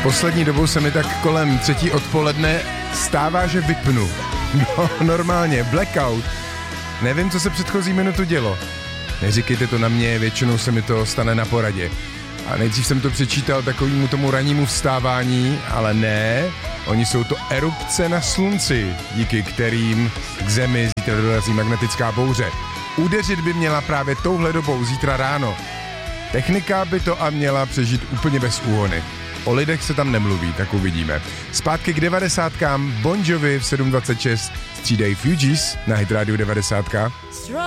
Poslední dobou se mi tak kolem 3 odpoledne stává, že vypnu. No, normálně, blackout. Nevím, co se předchozí minutu dělo. Neříkejte to na mě, většinou se mi to stane na poradě. A nejdřív jsem to přečítal takovému tomu rannímu vstávání, ale ne, oni jsou to erupce na slunci, díky kterým k Zemi zítra dorazí magnetická bouře. Udeřit by měla právě touhle dobou zítra ráno. Technika by to a měla přežít úplně bez úhony. O lidech se tam nemluví, tak uvidíme. Zpátky k 90kám, Bon Jovi v 7:26 střídají Fugees na Hit Radio 90.